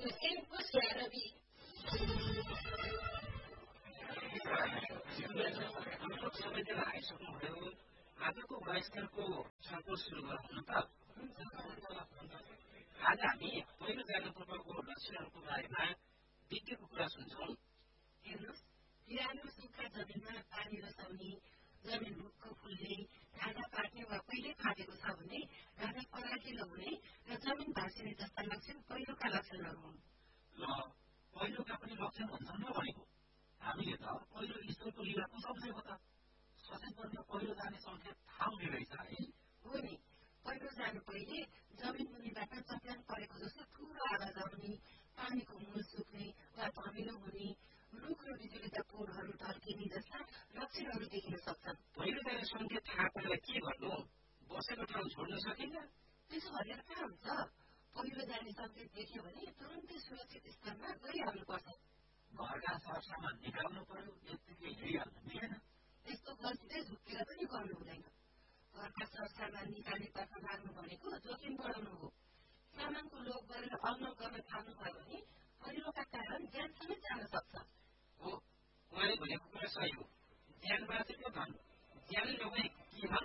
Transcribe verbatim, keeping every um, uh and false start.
Tempo Serabi. सबैजना आइसक्नुभयो आजको वयस्करको छलफल सुरु गरौँ न त आज हामी पहिलो जानेपूर्वको लक्षणहरूको बारेमा विज्ञको कुरा सुन्छौँ हेर्नुहोस् बिरालो सुक्खा जमिनमा पानी रसाउने जमिन रुखको फुल्ने घाँटा पाक्ने वा पहिले फाटेको छ भने घाँटा पराकिलो हुने र जमिन भाँसिने जस्ता लक्षण पहिलोका लक्षणहरू हुन् ल पहिलोका पनि लक्षण हुन्छन् र भनेको हामीले त पहिलो ईश्वरको लीलाको सम्झेको त सचेतनमा पहिलो जाने संख्या थाहा हुने रहेछ है हो नि पहिलो जानु पहिले जमिन मुनिबाट चट्याङ परेको जस्तो ठुलो आवाज आउने पानीको मुल सुक्ने वा धमिलो हुने रुख र बिजुलीका पोलहरू ढल्किने जस्ता लक्षणहरू देखिन सक्छन् पहिलो जाने संख्या थाहा पारेर के गर्नु बसेको ठाउँ छोड्न सकिन्न त्यसो भनेर कहाँ हुन्छ पहिलो जाने सङ्केत देख्यो भने तुरन्तै सुरक्षित स्थानमा गइहाल्नुपर्छ घरका सरसामान निकाल्नु पर्यो यत्तिकै हिँडिहाल्नु मिलेन त्यस्तो गल्ती झुक्केर पनि गर्नु हुँदैन घरका सरसामान निकाल्नेतर्फ लाग्नु भनेको जोखिम बढाउनु हो सामानको लोभ गरेर अल्मल गर्न थाल्नुभयो भने पहिरोका कारण ज्यान समेत जान सक्छ हो उहाँले भनेको कुरा सही हो ज्यान बाँचेको धन ज्यान लगाउने